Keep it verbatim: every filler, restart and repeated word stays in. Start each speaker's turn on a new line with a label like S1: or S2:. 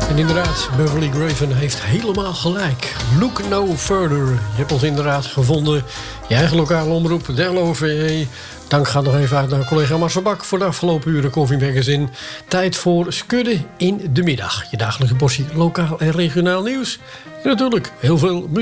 S1: En inderdaad, Beverly Graven heeft helemaal gelijk. Look no further. Je hebt ons inderdaad gevonden. Je eigen lokale omroep, de L O V E. Dank gaat nog even uit naar collega Marcel Bak voor de afgelopen uren Koffiemagazine. Tijd voor Skudden in de middag. Je dagelijkse portie lokaal en regionaal nieuws. En natuurlijk heel veel muziek.